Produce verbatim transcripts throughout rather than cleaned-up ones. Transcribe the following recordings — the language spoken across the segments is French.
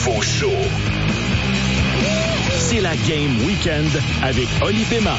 nouveau show. C'est la Game Weekend avec Oli Pema.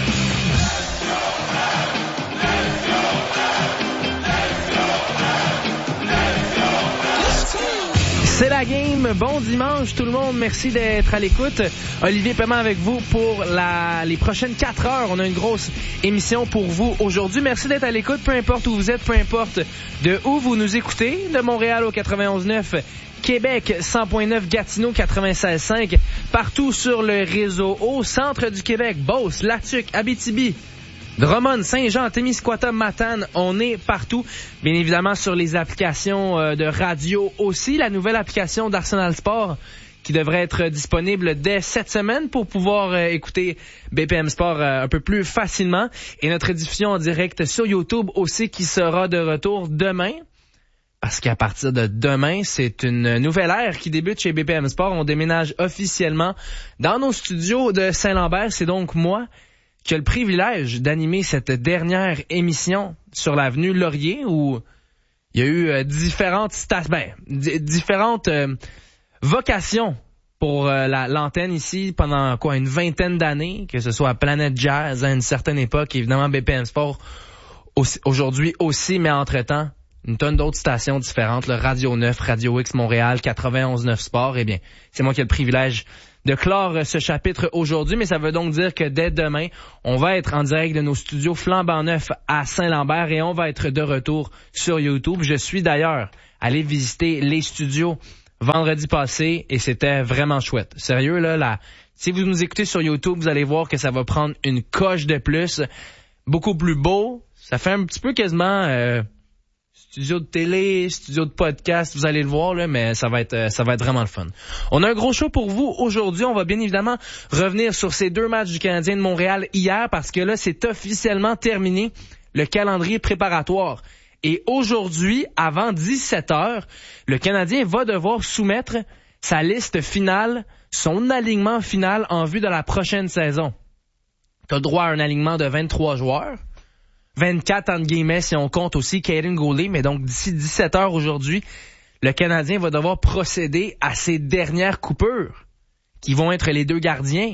C'est la game. Bon dimanche tout le monde. Merci d'être à l'écoute. Olivier Paiement avec vous pour la, les prochaines quatre heures. On a une grosse émission pour vous aujourd'hui. Merci d'être à l'écoute. Peu importe où vous êtes, peu importe de où vous nous écoutez. De Montréal au quatre-vingt-onze neuf, Québec cent virgule neuf, Gatineau quatre-vingt-seize virgule cinq. Partout sur le réseau. Au centre du Québec, Beauce, Latuc, Abitibi, Drummond, Saint-Jean, Témiscouata, Matane, on est partout. Bien évidemment sur les applications de radio aussi. La nouvelle application d'Arsenal Sport qui devrait être disponible dès cette semaine pour pouvoir euh, écouter B P M Sport euh, un peu plus facilement. Et notre diffusion en direct sur YouTube aussi qui sera de retour demain. Parce qu'à partir de demain, c'est une nouvelle ère qui débute chez B P M Sport. On déménage officiellement dans nos studios de Saint-Lambert. C'est donc moi qui a le privilège d'animer cette dernière émission sur l'avenue Laurier où il y a eu euh, différentes stations, ben, d- différentes euh, vocations pour euh, la, l'antenne ici pendant quoi une vingtaine d'années, que ce soit à Planète Jazz à une certaine époque, évidemment B P M Sport aussi, aujourd'hui aussi, mais entre-temps, une tonne d'autres stations différentes, le Radio neuf, Radio X Montréal, quatre-vingt-onze neuf Sport, eh bien, c'est moi qui ai le privilège de clore ce chapitre aujourd'hui, mais ça veut donc dire que dès demain, on va être en direct de nos studios flambant neufs à Saint-Lambert et on va être de retour sur YouTube. Je suis d'ailleurs allé visiter les studios vendredi passé et c'était vraiment chouette. Sérieux, là, là, si vous nous écoutez sur YouTube, vous allez voir que ça va prendre une coche de plus, beaucoup plus beau. Ça fait un petit peu quasiment euh, studio de télé, studio de podcast, vous allez le voir, là, mais ça va être ça va être vraiment le fun. On a un gros show pour vous aujourd'hui. On va bien évidemment revenir sur ces deux matchs du Canadien de Montréal hier parce que là, c'est officiellement terminé le calendrier préparatoire. Et aujourd'hui, avant dix-sept heures, le Canadien va devoir soumettre sa liste finale, son alignement final en vue de la prochaine saison. Tu as droit à un alignement de vingt-trois joueurs. vingt-quatre entre guillemets si on compte aussi Caden Goulet, mais donc d'ici dix-sept heures aujourd'hui, le Canadien va devoir procéder à ses dernières coupures, qui vont être les deux gardiens,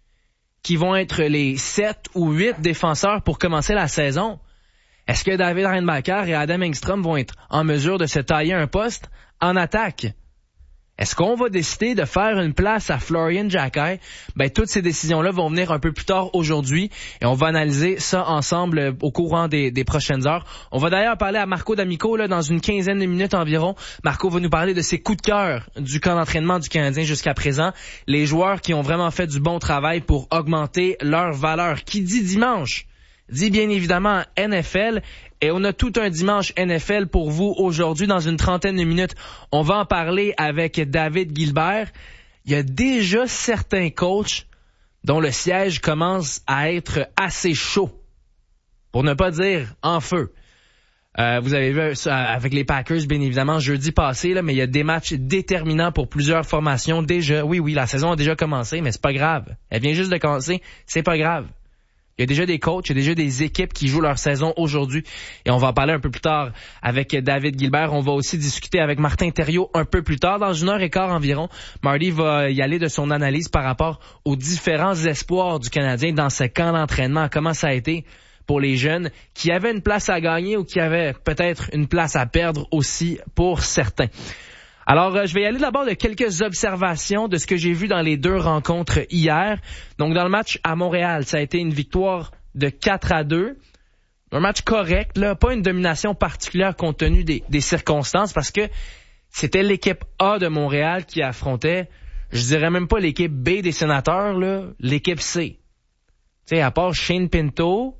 qui vont être les sept ou huit défenseurs pour commencer la saison. Est-ce que David Reinbacher et Adam Engstrom vont être en mesure de se tailler un poste en attaque? Est-ce qu'on va décider de faire une place à Florian Jacquet? Ben, toutes ces décisions-là vont venir un peu plus tard aujourd'hui et on va analyser ça ensemble au courant des, des prochaines heures. On va d'ailleurs parler à Marco D'Amico là, dans une quinzaine de minutes environ. Marco va nous parler de ses coups de cœur du camp d'entraînement du Canadien jusqu'à présent. Les joueurs qui ont vraiment fait du bon travail pour augmenter leur valeur. Qui dit dimanche dit bien évidemment N F L. Et on a tout un dimanche N F L pour vous aujourd'hui. Dans une trentaine de minutes, on va en parler avec David Gilbert. Il y a déjà certains coachs dont le siège commence à être assez chaud, pour ne pas dire en feu. Euh, vous avez vu ça avec les Packers, bien évidemment, jeudi passé, là, mais il y a des matchs déterminants pour plusieurs formations déjà. Oui, oui, la saison a déjà commencé, mais c'est pas grave. Elle vient juste de commencer, c'est pas grave. Il y a déjà des coachs, il y a déjà des équipes qui jouent leur saison aujourd'hui et on va en parler un peu plus tard avec David Gilbert. On va aussi discuter avec Martin Thériault un peu plus tard, dans une heure et quart environ. Marty va y aller de son analyse par rapport aux différents espoirs du Canadien dans ce camp d'entraînement. Comment ça a été pour les jeunes qui avaient une place à gagner ou qui avaient peut-être une place à perdre aussi pour certains. Alors, euh, je vais y aller d'abord de quelques observations de ce que j'ai vu dans les deux rencontres hier. Donc, dans le match à Montréal, ça a été une victoire de quatre à deux. Un match correct, là, pas une domination particulière compte tenu des, des circonstances parce que c'était l'équipe A de Montréal qui affrontait, je dirais même pas l'équipe B des Sénateurs, là, l'équipe C. Tu sais, à part Shane Pinto,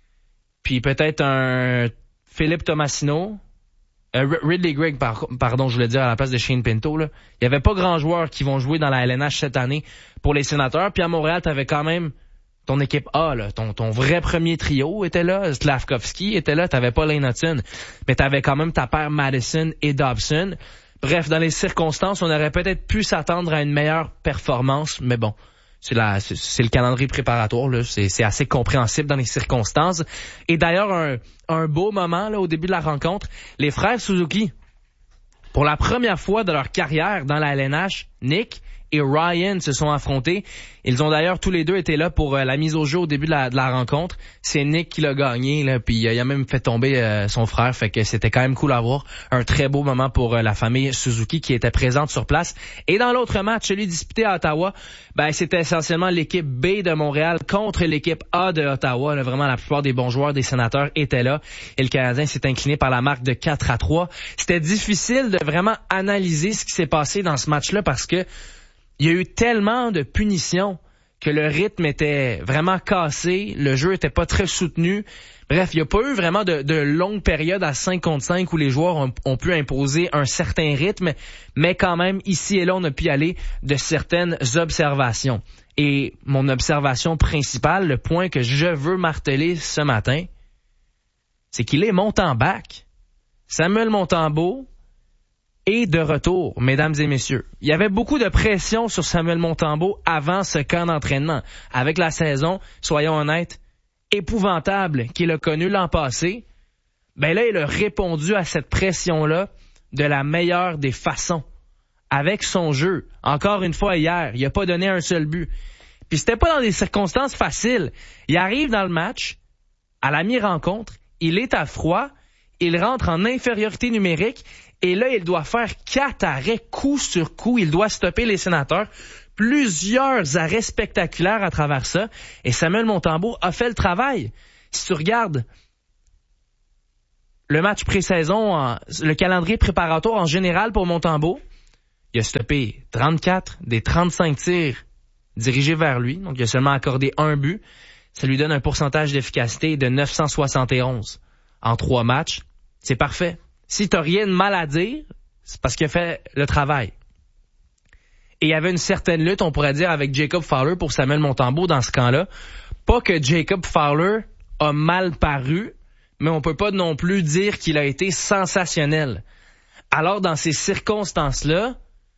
puis peut-être un Philippe Tomasino, Euh, Ridley Gregg, par, pardon, je voulais dire à la place de Shane Pinto, là. Il y avait pas grands joueurs qui vont jouer dans la L N H cette année pour les Sénateurs. Puis à Montréal, t'avais quand même ton équipe A, là. Ton, ton vrai premier trio était là. Slavkovski était là. T'avais pas Lane Hudson. Mais t'avais quand même ta paire Madison et Dobson. Bref, dans les circonstances, on aurait peut-être pu s'attendre à une meilleure performance. Mais bon, c'est la, c'est, c'est le calendrier préparatoire, là. C'est, c'est assez compréhensible dans les circonstances. Et d'ailleurs, un, un beau moment, là, au début de la rencontre, les frères Suzuki, Pour la première fois de leur carrière dans la L N H, Nick et Ryan se sont affrontés. Ils ont d'ailleurs tous les deux été là pour euh, la mise au jeu au début de la, de la rencontre. C'est Nick qui l'a gagné, là, puis euh, il a même fait tomber euh, son frère, fait que c'était quand même cool à voir. Un très beau moment pour euh, la famille Suzuki qui était présente sur place. Et dans l'autre match, celui disputé à Ottawa, ben c'était essentiellement l'équipe B de Montréal contre l'équipe A de Ottawa. Là, vraiment, la plupart des bons joueurs des Sénateurs étaient là. Et le Canadien s'est incliné par la marque de quatre à trois. C'était difficile de vraiment analyser ce qui s'est passé dans ce match-là parce que il y a eu tellement de punitions que le rythme était vraiment cassé, le jeu était pas très soutenu. Bref, il n'y a pas eu vraiment de, de longues périodes à cinq contre cinq où les joueurs ont, ont pu imposer un certain rythme, mais quand même, ici et là, on a pu y aller de certaines observations. Et mon observation principale, le point que je veux marteler ce matin, c'est qu'il est Montembac. Samuel Montembeault est de retour, mesdames et messieurs. Il y avait beaucoup de pression sur Samuel Montembeault avant ce camp d'entraînement. Avec la saison, soyons honnêtes, épouvantable qu'il a connue l'an passé, ben là, il a répondu à cette pression-là de la meilleure des façons. Avec son jeu. Encore une fois hier, il n'a pas donné un seul but. Puis c'était pas dans des circonstances faciles. Il arrive dans le match, à la mi-rencontre, il est à froid, il rentre en infériorité numérique, et là, il doit faire quatre arrêts coup sur coup. Il doit stopper les Sénateurs. Plusieurs arrêts spectaculaires à travers ça. Et Samuel Montembeault a fait le travail. Si tu regardes le match pré-saison, le calendrier préparatoire en général pour Montembeault, il a stoppé trente-quatre des trente-cinq tirs dirigés vers lui. Donc, il a seulement accordé un but. Ça lui donne un pourcentage d'efficacité de neuf cent soixante et onze en trois matchs. C'est parfait. Si t'as rien de mal à dire, c'est parce qu'il a fait le travail. Et il y avait une certaine lutte, on pourrait dire, avec Jacob Fowler pour Samuel Montembeault dans ce camp-là. Pas que Jacob Fowler a mal paru, mais on peut pas non plus dire qu'il a été sensationnel. Alors, dans ces circonstances-là,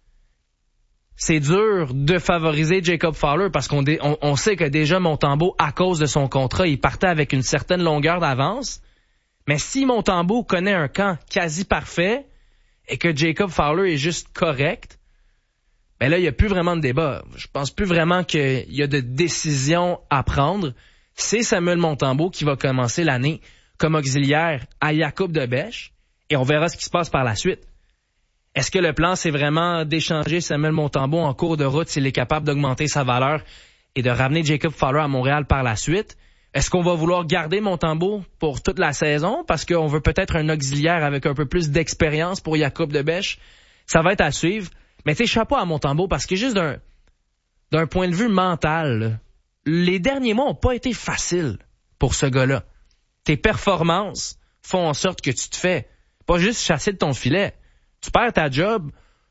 c'est dur de favoriser Jacob Fowler parce qu'on dé- on, on sait que déjà Montembeault, à cause de son contrat, il partait avec une certaine longueur d'avance. Mais si Montembeault connaît un camp quasi parfait et que Jacob Fowler est juste correct, ben là, il n'y a plus vraiment de débat. Je pense plus vraiment qu'il y a de décision à prendre. C'est Samuel Montembeault qui va commencer l'année comme auxiliaire à Jakub de Bèche et on verra ce qui se passe par la suite. Est-ce que le plan, c'est vraiment d'échanger Samuel Montembeault en cours de route s'il est capable d'augmenter sa valeur et de ramener Jacob Fowler à Montréal par la suite? Est-ce qu'on va vouloir garder Montembeault pour toute la saison parce qu'on veut peut-être un auxiliaire avec un peu plus d'expérience pour Jakub de Bèche? Ça va être à suivre. Mais tu sais, chapeau à Montembeault parce que juste d'un, d'un point de vue mental, là, les derniers mois ont pas été faciles pour ce gars-là. Tes performances font en sorte que tu te fais pas juste chasser de ton filet. Tu perds ta job,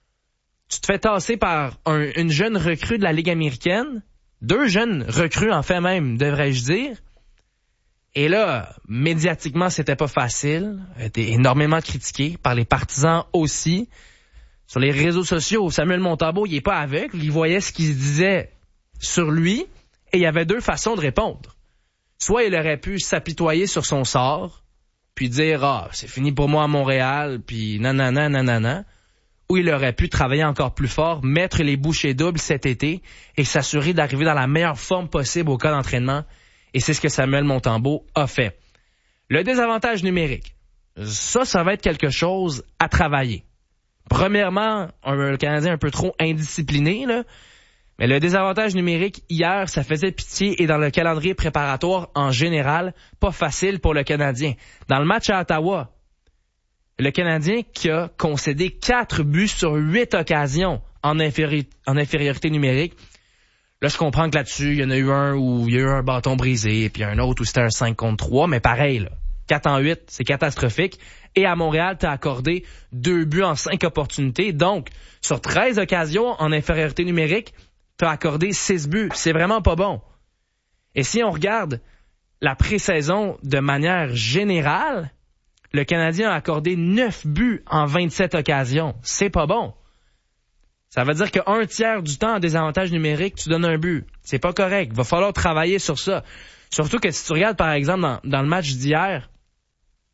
tu te fais tasser par un, une jeune recrue de la Ligue américaine, deux jeunes recrues en fait même, devrais-je dire. Et là, médiatiquement, c'était pas facile. Il a été énormément critiqué par les partisans aussi. Sur les réseaux sociaux, Samuel Montembeault, il est pas aveugle. Il voyait ce qu'il se disait sur lui et il y avait deux façons de répondre. Soit il aurait pu s'apitoyer sur son sort puis dire « Ah, c'est fini pour moi à Montréal » puis nanana, nanana. Ou il aurait pu travailler encore plus fort, mettre les bouchées doubles cet été et s'assurer d'arriver dans la meilleure forme possible au cas d'entraînement. Et c'est ce que Samuel Montembeault a fait. Le désavantage numérique, ça, ça va être quelque chose à travailler. Premièrement, un, le Canadien un peu trop indiscipliné, là. Mais le désavantage numérique, hier, ça faisait pitié et dans le calendrier préparatoire, en général, pas facile pour le Canadien. Dans le match à Ottawa, le Canadien qui a concédé quatre buts sur huit occasions en, inféri- en infériorité numérique. Là, je comprends que là-dessus, il y en a eu un où il y a eu un bâton brisé, puis un autre où c'était un cinq contre trois, mais pareil, là, quatre en huit, c'est catastrophique. Et à Montréal, t'as accordé deux buts en cinq opportunités. Donc, sur treize occasions en infériorité numérique, t'as accordé six buts. C'est vraiment pas bon. Et si on regarde la pré-saison de manière générale, le Canadien a accordé neuf buts en vingt-sept occasions. C'est pas bon. Ça veut dire qu'un tiers du temps en désavantage numérique, tu donnes un but. C'est pas correct. Il va falloir travailler sur ça. Surtout que si tu regardes, par exemple, dans, dans le match d'hier,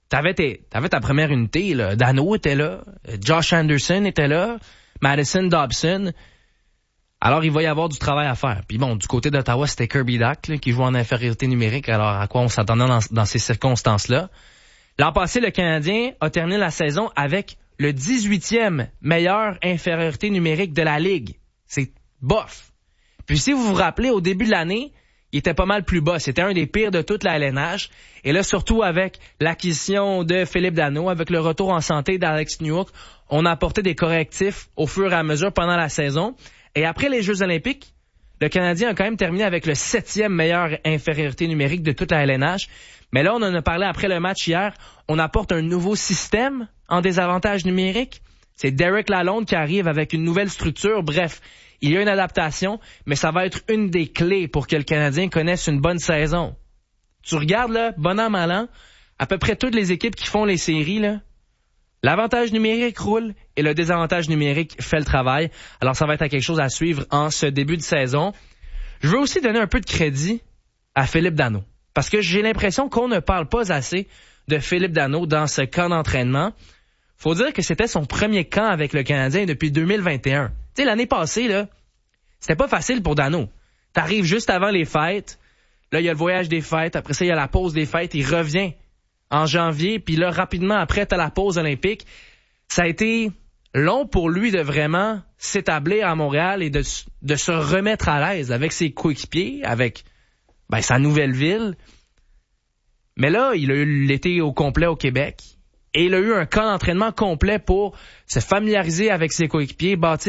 T'avais, tes, t'avais ta première unité, là. Dano était là, Josh Anderson était là, Madison Dobson. Alors, il va y avoir du travail à faire. Puis bon, du côté d'Ottawa, c'était Kirby Dach là, qui joue en infériorité numérique. Alors, à quoi on s'attendait dans, dans ces circonstances-là? L'an passé, le Canadien a terminé la saison avec le dix-huitième meilleure infériorité numérique de la Ligue. C'est bof. Puis si vous vous rappelez, au début de l'année, il était pas mal plus bas. C'était un des pires de toute la L N H. Et là, surtout avec l'acquisition de Philippe Danault, avec le retour en santé d'Alex Newhook, on a apporté des correctifs au fur et à mesure pendant la saison. Et après les Jeux olympiques, le Canadien a quand même terminé avec le septième meilleure infériorité numérique de toute la L N H. Mais là, on en a parlé après le match hier. On apporte un nouveau système en désavantage numérique. C'est Derek Lalonde qui arrive avec une nouvelle structure. Bref, il y a une adaptation, mais ça va être une des clés pour que le Canadien connaisse une bonne saison. Tu regardes, là, bon an, mal an, à peu près toutes les équipes qui font les séries, là, l'avantage numérique roule et le désavantage numérique fait le travail. Alors, ça va être quelque chose à suivre en ce début de saison. Je veux aussi donner un peu de crédit à Philippe Danault, parce que j'ai l'impression qu'on ne parle pas assez de Philippe Danault dans ce camp d'entraînement. Faut dire que c'était son premier camp avec le Canadien depuis deux mille vingt et un. Tu sais, l'année passée, là, c'était pas facile pour Danault. T'arrives juste avant les fêtes, là, il y a le voyage des fêtes, après ça, il y a la pause des fêtes, il revient en janvier, puis là, rapidement, après, t'as la pause olympique. Ça a été long pour lui de vraiment s'établir à Montréal et de, de se remettre à l'aise avec ses coéquipiers, avec ben, sa nouvelle ville. Mais là, il a eu l'été au complet au Québec. Et il a eu un camp d'entraînement complet pour se familiariser avec ses coéquipiers, bâtir